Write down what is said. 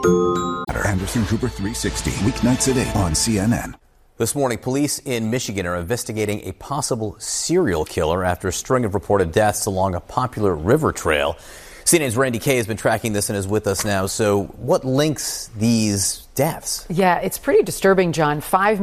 Anderson Cooper 360, weeknights at 8 on CNN. This morning, police in Michigan are investigating a possible serial killer after a string of reported deaths along a popular river trail. CNN's Randy Kay has been tracking this and is with us now. So what links these deaths? Yeah, it's pretty disturbing, John. 5